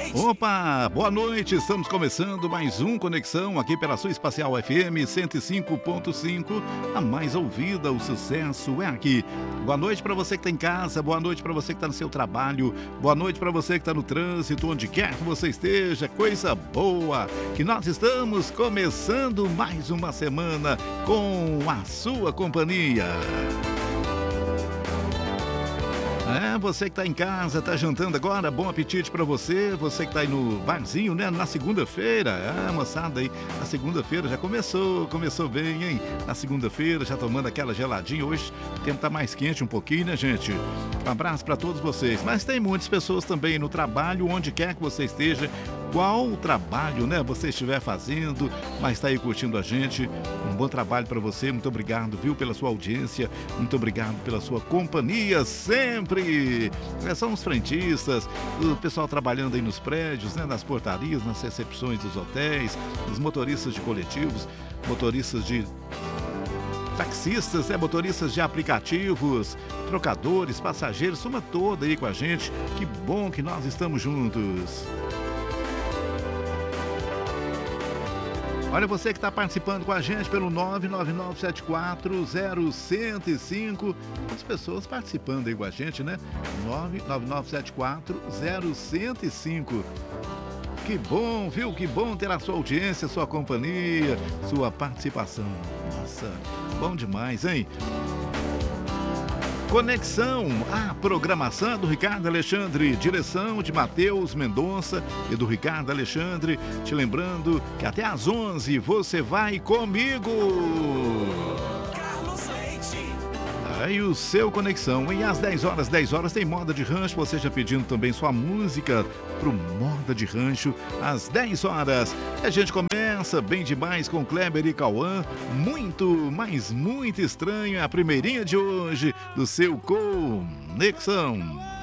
Opa, boa noite, estamos começando mais um Conexão aqui pela sua Espacial FM 105.5, a mais ouvida, o sucesso é aqui. Boa noite para você que está em casa, boa noite para você que está no seu trabalho, boa noite para você que está no trânsito, onde quer que você esteja, coisa boa, que nós estamos começando mais uma semana com a sua companhia. Você que está em casa, está jantando agora, bom apetite para você. Você que está aí no barzinho, né? Na segunda-feira, moçada aí, na segunda-feira já começou bem, hein? Na segunda-feira, já tomando aquela geladinha. Hoje o tempo tá mais quente um pouquinho, né, gente? Um abraço para todos vocês. Mas tem muitas pessoas também no trabalho, onde quer que você esteja, qual o trabalho, né, você estiver fazendo, mas está aí curtindo a gente. Um bom trabalho para você, muito obrigado, viu, pela sua audiência, muito obrigado pela sua companhia sempre. São os frentistas, o pessoal trabalhando aí nos prédios, né, nas portarias, nas recepções dos hotéis, os motoristas de coletivos, motoristas de taxistas, motoristas de aplicativos, trocadores, passageiros, soma toda aí com a gente. Que bom que nós estamos juntos. Olha, você que está participando com a gente pelo 999740105. As pessoas participando aí com a gente, né? 999740105. Que bom, viu? Que bom ter a sua audiência, sua companhia, sua participação. Nossa, bom demais, hein? Conexão, a programação do Ricardo Alexandre, direção de Matheus Mendonça e do Ricardo Alexandre, te lembrando que até às 11 você vai comigo. Carlos Leite. Aí o seu Conexão, e às 10 horas tem Moda de Rancho, você já pedindo também sua música pro Moda de Rancho, às 10 horas. E a gente começa bem demais com Kleber e Cauã, muito, mas muito estranho, é a primeirinha de hoje do seu Conexão.